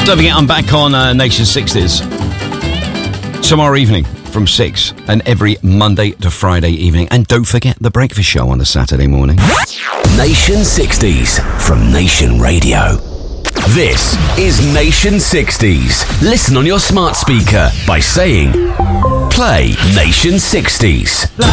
Don't forget, I'm back on Nation 60s tomorrow evening from 6 and every Monday to Friday evening. And don't forget the breakfast show on the Saturday morning. Nation 60s from Nation Radio. This is Nation 60s. Listen on your smart speaker by saying, play Nation 60s.